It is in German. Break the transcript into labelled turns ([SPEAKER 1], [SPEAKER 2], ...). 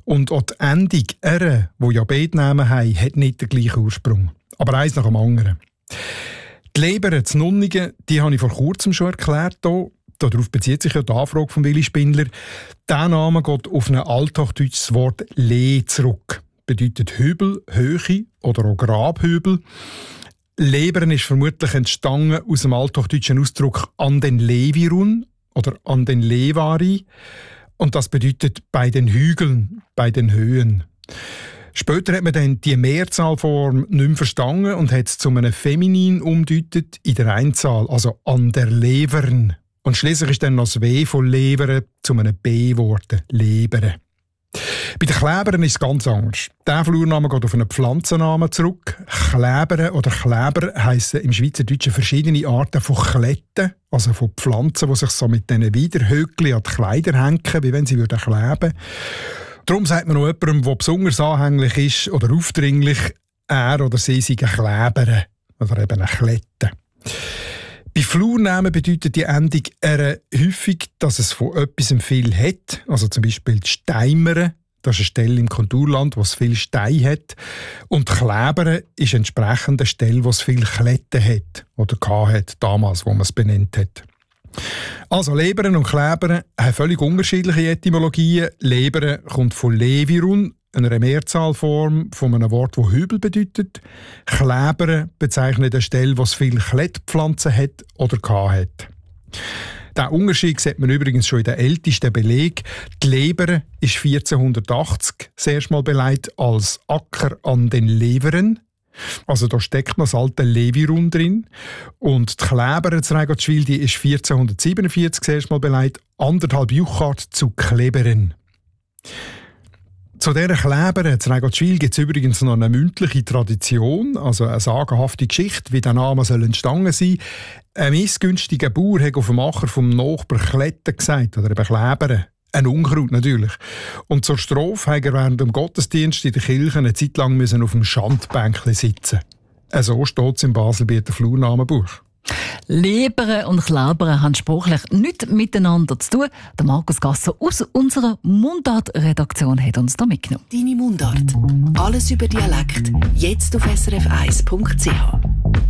[SPEAKER 1] Und auch die Endung «r», die ja beide Namen haben, hat nicht den gleichen Ursprung. Aber eins nach dem anderen. Die Leber, das Nunnigen, die habe ich vor kurzem schon erklärt. Darauf bezieht sich ja die Anfrage von Willi Spindler. Der Name geht auf ein althochdeutsches Wort «le» zurück. Bedeutet Hübel, Höhe oder auch Grabhübel. Leberen ist vermutlich entstanden aus dem althochdeutschen Ausdruck «an den Levirun» oder «an den Levari». Und das bedeutet «bei den Hügeln», «bei den Höhen». Später hat man dann die Mehrzahlform nicht mehr verstanden und hat es zu einem Feminin umdeutet in der Einzahl, also «an der Levern». Und schliesslich ist dann noch das W von Leveren zu einem B geworden, Lebere. Bei den Klebern ist es ganz anders. Der Flurname geht auf einen Pflanzennamen zurück. Klebern oder Kleber heissen im Schweizerdeutschen verschiedene Arten von Kletten, also von Pflanzen, die sich so mit diesen Widerhöckchen an die Kleider hängen, wie wenn sie kleben würden. Darum sagt man noch jemandem, der besonders anhänglich ist oder aufdringlich, er oder sie sei ein Kleber oder eben eine Klette. Bei Flurnamen bedeutet die Endung «r» häufig, dass es von etwas viel hat. Also zum Beispiel die Steimere, das ist eine Stelle im Konturland, wo es viel Stein hat. Und Klebere ist entsprechend eine Stelle, wo es viel Kletten hat oder hat, damals, wo man es benannt hat. Also Leberen und Kleberen haben völlig unterschiedliche Etymologien. Leberen kommt von Levirun, einer Mehrzahlform von einem Wort, das Hübel bedeutet. Kleberen bezeichnet eine Stelle, wo es viele Klettpflanzen hat oder hat. Diesen Unterschied sieht man übrigens schon in den ältesten Belegen. Die Leber ist 1480 das erste Mal beleidigt als Acker an den Leveren. Also da steckt noch das alte Levirun drin. Und die Kleber zu Reigotschwil ist 1447 das erste Mal beleidigt, 1,5 Juchart zu Kleberen. Zu dieser Kleber zu Reigotschwil gibt es übrigens noch eine mündliche Tradition, also eine sagenhafte Geschichte, wie der Name entstanden sein soll. Ein missgünstiger Bauer hat auf dem Acker vom Nachbar Kletten gesagt, oder eben Kleberen. Ein Unkraut natürlich. Und zur Strafe musste er während dem Gottesdienst in der Kirche eine Zeit lang auf dem Schandbänkchen sitzen. So steht es im Baselbieter Flurnamenbuch.
[SPEAKER 2] Leberen und Kleberen haben sprachlich nichts miteinander zu tun. Der Markus Gasser aus unserer Mundart-Redaktion hat uns da mitgenommen.
[SPEAKER 3] Deine Mundart. Alles über Dialekt. Jetzt auf srf1.ch.